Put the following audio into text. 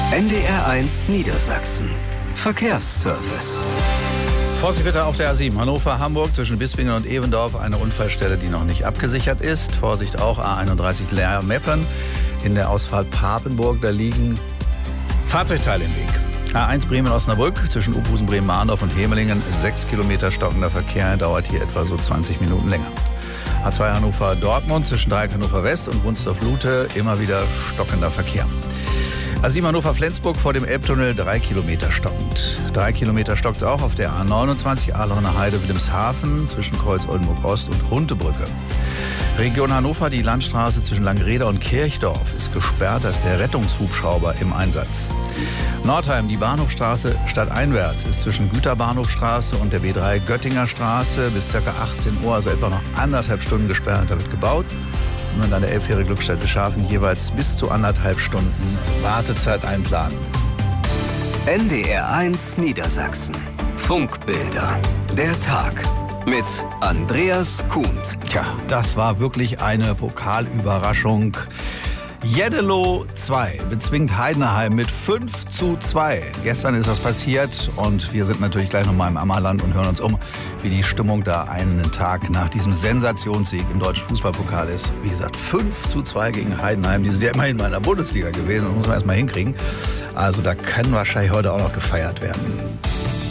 NDR1 Niedersachsen. Verkehrsservice. Vorsicht bitte auf der A7 Hannover-Hamburg zwischen Bispingen und Evendorf. Eine Unfallstelle, die noch nicht abgesichert ist. Vorsicht auch A31 Leer-Meppen in der Ausfahrt Papenburg. Da liegen Fahrzeugteile im Weg. A1 Bremen-Osnabrück zwischen Uphusen, Bremen-Mahndorf und Hemelingen. 6 Kilometer stockender Verkehr, dauert hier etwa so 20 Minuten länger. A2 Hannover-Dortmund zwischen Dreieck Hannover-West und Wunsdorf-Lute. Immer wieder stockender Verkehr. A7 Hannover-Flensburg vor dem Elbtunnel 3 Kilometer stockend. 3 Kilometer stockt es auch auf der A29 Ahlauner Heide Wilhelmshaven zwischen Kreuz Oldenburg-Ost und Huntebrücke. Region Hannover, die Landstraße zwischen Langreda und Kirchdorf ist gesperrt, da ist der Rettungshubschrauber im Einsatz. Nordheim, die Bahnhofstraße stadteinwärts ist zwischen Güterbahnhofstraße und der B3 Göttinger Straße bis ca. 18 Uhr, also etwa noch 1,5 Stunden gesperrt, da wird gebaut. Und an der Elbfähre Glückstadt-Schafen jeweils bis zu 1,5 Stunden Wartezeit einplanen. NDR1 Niedersachsen. Funkbilder. Der Tag. Mit Andreas Kuhnt. Tja, das war wirklich eine Pokalüberraschung. Jeddelo 2 bezwingt Heidenheim mit 5:2. Gestern ist das passiert und wir sind natürlich gleich nochmal im Ammerland und hören uns um, wie die Stimmung da einen Tag nach diesem Sensationssieg im Deutschen Fußballpokal ist. Wie gesagt, 5:2 gegen Heidenheim. Die sind ja immerhin mal in der Bundesliga gewesen. Das muss man erst mal hinkriegen. Also da kann wahrscheinlich heute auch noch gefeiert werden.